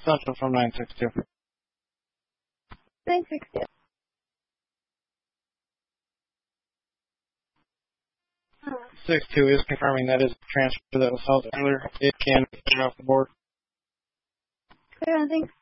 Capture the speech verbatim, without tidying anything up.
Central from nine six two. nine six two. six two is confirming that is a transfer that was held earlier. It can be off the board. Clear on, thanks.